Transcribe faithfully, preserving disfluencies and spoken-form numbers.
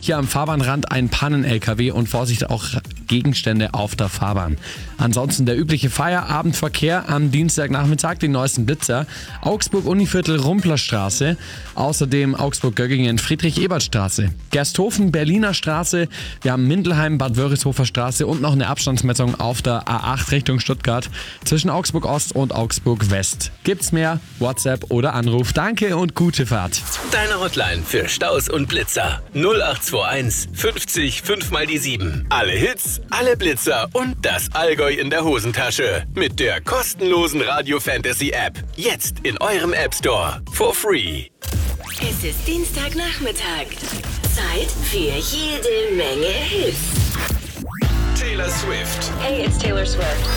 Hier am Fahrbahnrand ein Pannen-L K W und Vorsicht auch Gegenstände auf der Fahrbahn. Ansonsten der übliche Feierabendverkehr am Dienstagnachmittag, die neuesten Blitzer. Augsburg-Univiertel, Rumplerstraße. Außerdem Augsburg-Göggingen, Friedrich-Ebert-Straße. Gersthofen, Berliner Straße. Wir haben Mindelheim, Bad Wörishofer Straße und noch eine Abstandsmessung auf der A acht Richtung Stuttgart zwischen Augsburg-Ost und Augsburg-West. Gibt's mehr? WhatsApp oder Anruf. Danke und gute Fahrt. Deine Hotline für Staus und Blitzer. null acht zwei eins fünfzig fünf mal die sieben. Alle Hits, alle Blitzer und das Allgäu in der Hosentasche. Mit der kostenlosen Radio Fantasy App. Jetzt in eurem App Store. For free. Es ist Dienstagnachmittag. Zeit für jede Menge Hits. Taylor Swift. Hey, it's Taylor Swift.